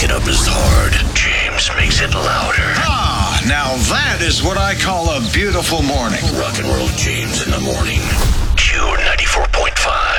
it up is hard. James makes it louder. Ah, now that is what I call a beautiful morning. Rock and roll James in the morning. Q 94.5.